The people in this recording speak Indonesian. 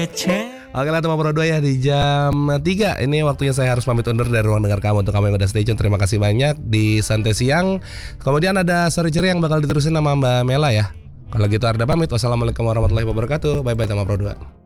Oke lah teman Pro 2 ya, di jam 3 ini waktunya saya harus pamit undur dari ruang dengar kamu. Untuk kamu yang udah stay tune, terima kasih banyak di Santai Siang. Kemudian ada Sore Ceria yang bakal diterusin sama Mbak Mela ya. Kalau gitu Arda pamit. Wassalamualaikum warahmatullahi wabarakatuh. Bye bye teman Pro 2.